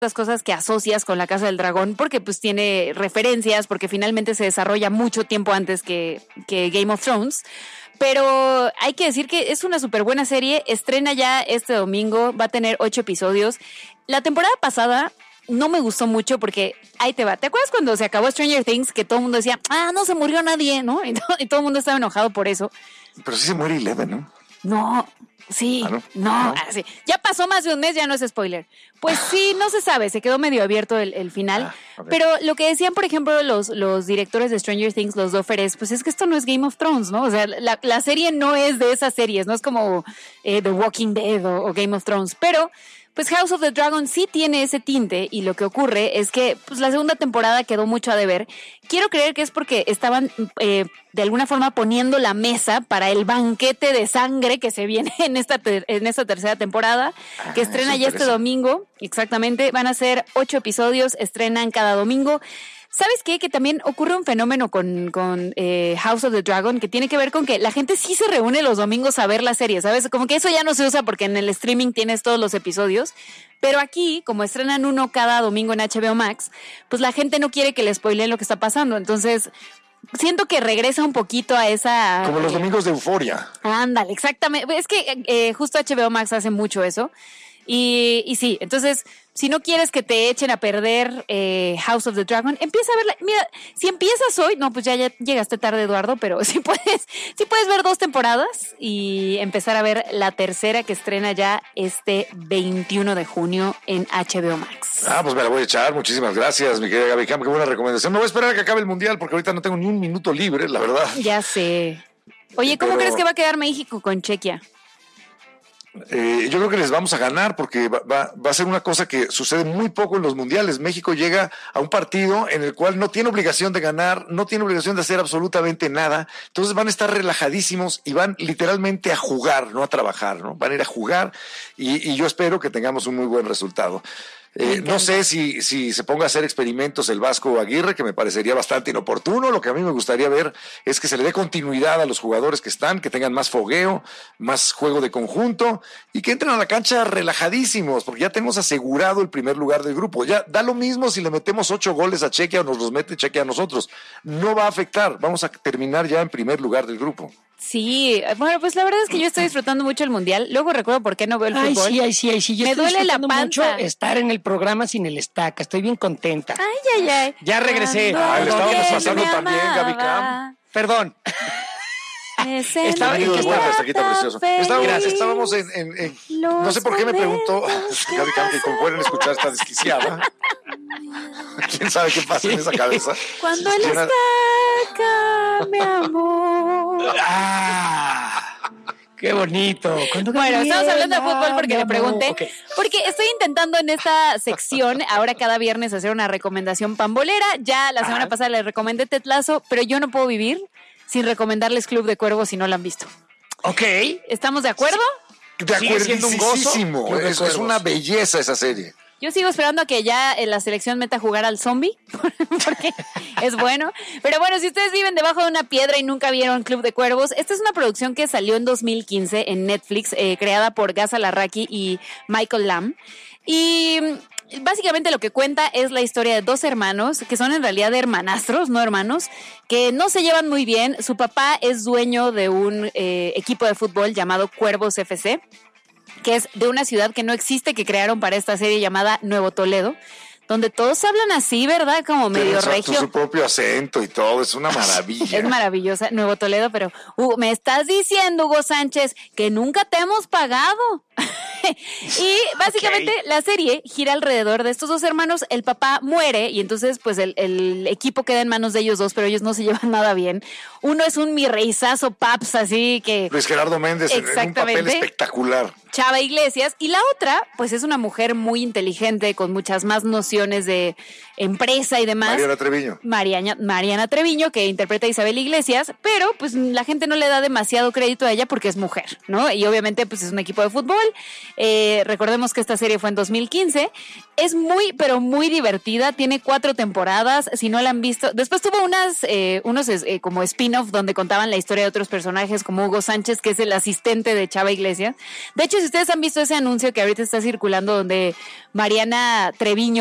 las cosas que asocias con la Casa del Dragón, porque pues tiene referencias, porque finalmente se desarrolla mucho tiempo antes que Game of Thrones. Pero hay que decir que es una súper buena serie. Estrena ya este domingo, va a tener 8 episodios. La temporada pasada no me gustó mucho porque ahí te va. ¿Te acuerdas cuando se acabó Stranger Things que todo el mundo decía, no se murió nadie, ¿no? Y todo el mundo estaba enojado por eso. Pero sí se muere Eleven, ¿no? No, sí, no. Sí. Ya pasó más de un mes, ya no es spoiler. Pues sí, no se sabe, se quedó medio abierto el final. Okay. Pero lo que decían, por ejemplo, los directores de Stranger Things, los Duffer, pues es que esto no es Game of Thrones, ¿no? O sea, la serie no es de esas series, no es como The Walking Dead o Game of Thrones, pero pues House of the Dragon sí tiene ese tinte y lo que ocurre es que pues la segunda temporada quedó mucho a deber. Quiero creer que es porque estaban de alguna forma poniendo la mesa para el banquete de sangre que se viene en esta tercera temporada, que estrena ya este domingo. Exactamente, van a ser 8 episodios, estrenan cada domingo. ¿Sabes qué? Que también ocurre un fenómeno con House of the Dragon que tiene que ver con que la gente sí se reúne los domingos a ver la serie, ¿sabes? Como que eso ya no se usa porque en el streaming tienes todos los episodios, pero aquí, como estrenan uno cada domingo en HBO Max, pues la gente no quiere que le spoileen lo que está pasando, entonces siento que regresa un poquito a esa... Como los domingos de Euforia. Ándale, exactamente. Es que justo HBO Max hace mucho eso. Y sí, entonces, si no quieres que te echen a perder House of the Dragon, empieza a verla. Mira, si empiezas hoy, no, pues ya llegaste tarde, Eduardo, pero sí puedes ver 2 temporadas y empezar a ver la tercera que estrena ya este 21 de junio en HBO Max. Pues me la voy a echar. Muchísimas gracias, mi querida Gaby Cam, qué buena recomendación. Me voy a esperar a que acabe el Mundial porque ahorita no tengo ni un minuto libre, la verdad. Ya sé. Oye, ¿cómo crees que va a quedar México con Chequia? Yo creo que les vamos a ganar porque va a ser una cosa que sucede muy poco en los mundiales. México llega a un partido en el cual no tiene obligación de ganar, no tiene obligación de hacer absolutamente nada, entonces van a estar relajadísimos y van literalmente a jugar, no a trabajar, ¿no? Van a ir a jugar y yo espero que tengamos un muy buen resultado. No sé si se ponga a hacer experimentos el Vasco Aguirre, que me parecería bastante inoportuno. Lo que a mí me gustaría ver es que se le dé continuidad a los jugadores que están, que tengan más fogueo, más juego de conjunto y que entren a la cancha relajadísimos, porque ya tenemos asegurado el primer lugar del grupo. Ya da lo mismo si le metemos 8 goles a Chequia o nos los mete Chequia a nosotros. No va a afectar, vamos a terminar ya en primer lugar del grupo. Sí, bueno, pues la verdad es que yo estoy disfrutando mucho el Mundial. Luego recuerdo por qué no veo el fútbol. Ay, sí. Yo me duele la panza. Mucho estar en el programa sin el estaca. Estoy bien contenta. Ay. Ya regresé. Le estábamos pasando también, Gaby Cam. Perdón. Estaba en precioso. Estábamos en no sé por qué me preguntó Gaby Cam, que con pueden escuchar esta desquiciada. ¿Quién sabe qué pasa en esa cabeza? Cuando él estaca, mi amor. ¡Qué bonito! Bueno, estamos hablando de fútbol porque le pregunté. Okay. Porque estoy intentando en esta sección, ahora cada viernes, hacer una recomendación pambolera. Ya la semana pasada les recomendé Ted Lasso, pero yo no puedo vivir sin recomendarles Club de Cuervos si no la han visto. Ok. ¿Estamos de acuerdo? De acuerdo, siendo un gozo. Es una belleza esa serie. Yo sigo esperando a que ya la selección meta a jugar al zombie, porque es bueno. Pero bueno, si ustedes viven debajo de una piedra y nunca vieron Club de Cuervos, esta es una producción que salió en 2015 en Netflix, creada por Gaza Larraqui y Michael Lamb. Y básicamente lo que cuenta es la historia de 2 hermanos, que son en realidad hermanastros, no hermanos, que no se llevan muy bien. Su papá es dueño de un equipo de fútbol llamado Cuervos FC, que es de una ciudad que no existe, que crearon para esta serie llamada Nuevo Toledo, donde todos hablan así, ¿verdad? Como medio regio. Su propio acento y todo, es una maravilla. Es maravillosa, Nuevo Toledo, pero me estás diciendo, Hugo Sánchez, que nunca te hemos pagado. Y básicamente la serie gira alrededor de estos 2 hermanos. El papá muere y entonces pues el equipo queda en manos de ellos 2, pero ellos no se llevan nada bien. Uno es un mi reizazo paps, así que... Luis Gerardo Méndez en un papel espectacular. Chava Iglesias. Y la otra pues es una mujer muy inteligente, con muchas más nociones de empresa y demás. Mariana Treviño, que interpreta a Isabel Iglesias, pero pues la gente no le da demasiado crédito a ella porque es mujer, ¿no? Y obviamente pues es un equipo de fútbol. Recordemos que esta serie fue en 2015. Es muy, pero muy divertida. Tiene 4 temporadas. Si no la han visto. Después tuvo unos como spin-off donde contaban la historia de otros personajes, como Hugo Sánchez, que es el asistente de Chava Iglesias. De hecho, si ustedes han visto ese anuncio que ahorita está circulando donde Mariana Treviño